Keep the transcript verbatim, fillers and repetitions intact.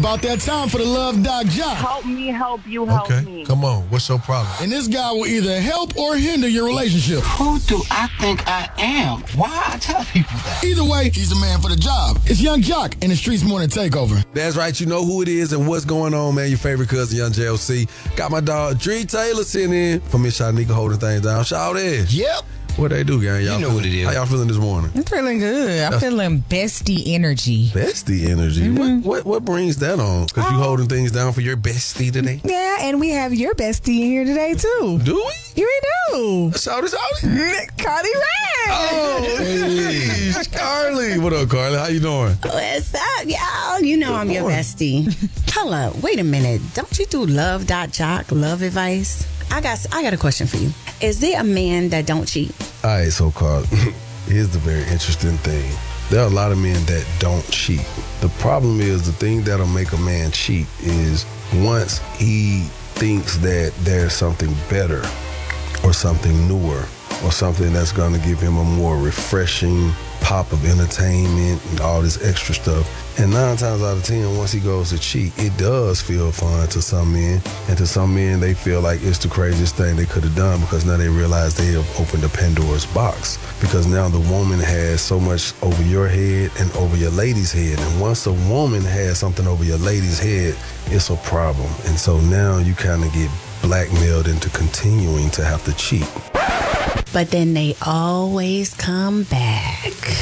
about that time for the Love Doc Jock. Help me, help you, help okay. me. Come on, what's your problem? And this guy will either help or hinder your relationship. Who do I think I am? Why I tell people that? Either way, he's the man for the job. It's Young Jock in the Streets Morning Takeover. That's right, you know who it is and what's going on, man. Your favorite cousin, Young J L C. Got my dog, Dree Taylor, sitting in for Miss Shanika holding things down. Shout out. Yep. What they do, gang? Y'all You know feeling, what it is. How y'all feeling this morning? I'm feeling good. I'm feeling bestie energy. Bestie energy. Mm-hmm. What, what what brings that on? Because you holding things down for your bestie today? Yeah, and we have your bestie in here today, too. Do we? You do. Shout it, shout it. Carly Rae. Oh, hey, Carly. What up, Carly? How you doing? What's up, y'all? You know Good I'm your morning. bestie. Hold up. Wait a minute. Don't you do Love Dot Jock, love advice? I got I got a question for you. Is there a man that don't cheat? All right, so Carl, here's the very interesting thing. There are a lot of men that don't cheat. The problem is the thing that'll make a man cheat is once he thinks that there's something better or something newer or something that's going to give him a more refreshing pop of entertainment and all this extra stuff. And nine times out of ten, once he goes to cheat, it does feel fun to some men. And to some men, they feel like it's the craziest thing they could have done because now they realize they have opened a Pandora's box. Because now the woman has so much over your head and over your lady's head. And once a woman has something over your lady's head, it's a problem. And so now you kind of get blackmailed into continuing to have to cheat. But then they always come back.